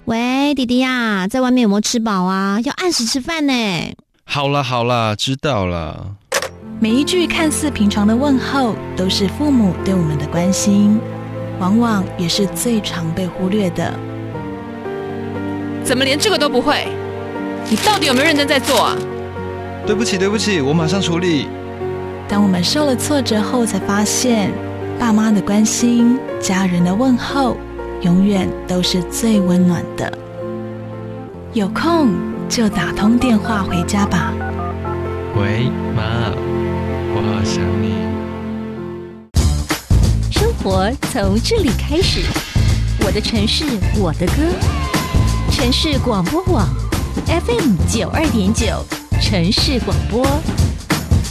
喂，弟弟呀，在外面有没有吃饱啊？要按时吃饭呢。 好啦，知道了。 每一句看似平常的问候，都是父母对我们的关心，往往也是最常被忽略的。 怎么连这个都不会？你到底有没有认真在做啊？ 对不起，我马上处理。 当我们受了挫折后，才发现爸妈的关心、家人的问候，永远都是最温暖的。有空就打通电话回家吧。 喂，妈，我好想你。 生活从这里开始，我的城市，我的歌。城市广播网 FM92.9，城市广播。